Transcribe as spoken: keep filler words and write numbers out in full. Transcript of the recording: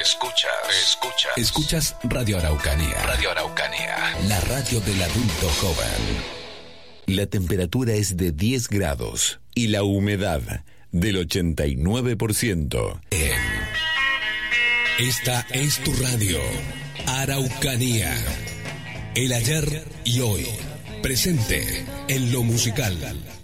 Escuchas, escuchas. Escuchas Radio Araucanía. Radio Araucanía. La radio del adulto joven. La temperatura es de diez grados y la humedad del ochenta y nueve por ciento. En Esta es tu radio, Araucanía. El ayer y hoy, presente en lo musical.